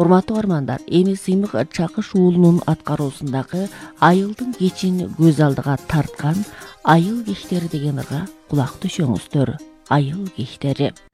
Урматтуу армандар, эми Сыймык Чакыш уулунун аткаруусундагы айылдын кечин көз алдыга тарткан Айыл кештери деген ырга кулак түшөңүздөр. Айыл кештери.